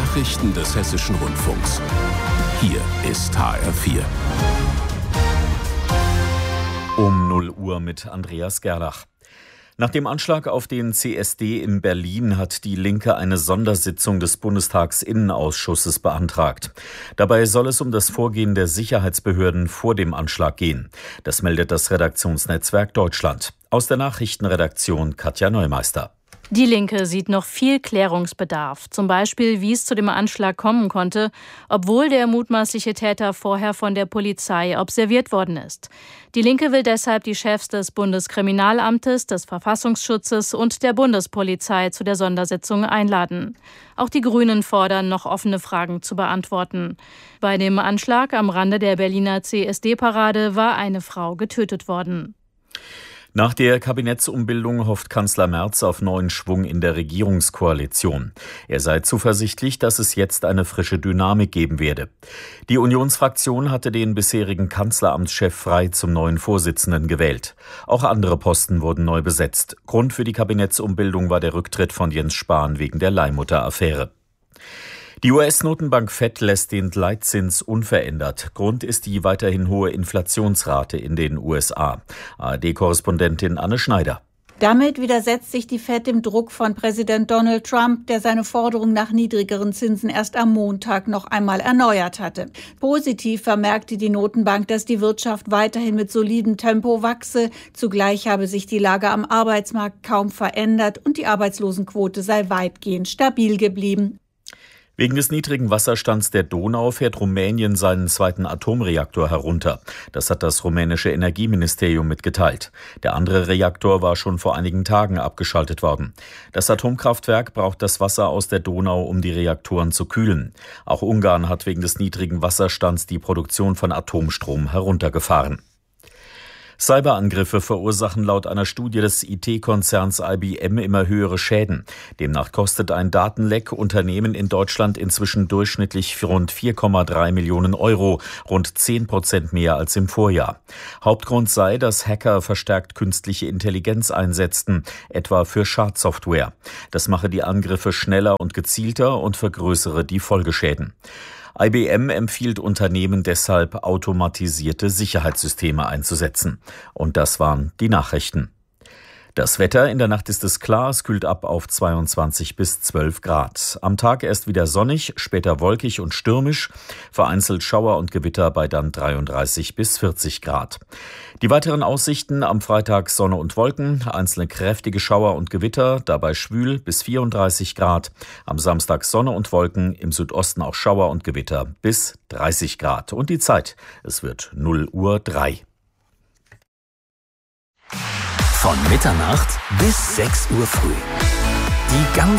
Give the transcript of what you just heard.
Nachrichten des Hessischen Rundfunks. Hier ist HR4. Um 0 Uhr mit Andreas Gerlach. Nach dem Anschlag auf den CSD in Berlin hat die Linke eine Sondersitzung des Bundestagsinnenausschusses beantragt. Dabei soll es um das Vorgehen der Sicherheitsbehörden vor dem Anschlag gehen. Das meldet das Redaktionsnetzwerk Deutschland. Aus der Nachrichtenredaktion Katja Neumeister. Die Linke sieht noch viel Klärungsbedarf. Zum Beispiel, wie es zu dem Anschlag kommen konnte, obwohl der mutmaßliche Täter vorher von der Polizei observiert worden ist. Die Linke will deshalb die Chefs des Bundeskriminalamtes, des Verfassungsschutzes und der Bundespolizei zu der Sondersitzung einladen. Auch die Grünen fordern, noch offene Fragen zu beantworten. Bei dem Anschlag am Rande der Berliner CSD-Parade war eine Frau getötet worden. Nach der Kabinettsumbildung hofft Kanzler Merz auf neuen Schwung in der Regierungskoalition. Er sei zuversichtlich, dass es jetzt eine frische Dynamik geben werde. Die Unionsfraktion hatte den bisherigen Kanzleramtschef Frey zum neuen Vorsitzenden gewählt. Auch andere Posten wurden neu besetzt. Grund für die Kabinettsumbildung war der Rücktritt von Jens Spahn wegen der Leihmutter-Affäre. Die US-Notenbank Fed lässt den Leitzins unverändert. Grund ist die weiterhin hohe Inflationsrate in den USA. ARD-Korrespondentin Anne Schneider. Damit widersetzt sich die Fed dem Druck von Präsident Donald Trump, der seine Forderung nach niedrigeren Zinsen erst am Montag noch einmal erneuert hatte. Positiv vermerkte die Notenbank, dass die Wirtschaft weiterhin mit solidem Tempo wachse. Zugleich habe sich die Lage am Arbeitsmarkt kaum verändert und die Arbeitslosenquote sei weitgehend stabil geblieben. Wegen des niedrigen Wasserstands der Donau fährt Rumänien seinen zweiten Atomreaktor herunter. Das hat das rumänische Energieministerium mitgeteilt. Der andere Reaktor war schon vor einigen Tagen abgeschaltet worden. Das Atomkraftwerk braucht das Wasser aus der Donau, um die Reaktoren zu kühlen. Auch Ungarn hat wegen des niedrigen Wasserstands die Produktion von Atomstrom heruntergefahren. Cyberangriffe verursachen laut einer Studie des IT-Konzerns IBM immer höhere Schäden. Demnach kostet ein Datenleck Unternehmen in Deutschland inzwischen durchschnittlich rund 4,3 Millionen Euro, rund 10% mehr als im Vorjahr. Hauptgrund sei, dass Hacker verstärkt künstliche Intelligenz einsetzten, etwa für Schadsoftware. Das mache die Angriffe schneller und gezielter und vergrößere die Folgeschäden. IBM empfiehlt Unternehmen deshalb, automatisierte Sicherheitssysteme einzusetzen. Und das waren die Nachrichten. Das Wetter: in der Nacht ist es klar, es kühlt ab auf 22 bis 12 Grad. Am Tag erst wieder sonnig, später wolkig und stürmisch, vereinzelt Schauer und Gewitter bei dann 33 bis 40 Grad. Die weiteren Aussichten: am Freitag Sonne und Wolken, einzelne kräftige Schauer und Gewitter, dabei schwül bis 34 Grad. Am Samstag Sonne und Wolken, im Südosten auch Schauer und Gewitter bis 30 Grad. Und die Zeit: es wird 0:03 Uhr. Von Mitternacht bis 6 Uhr früh. Die ganze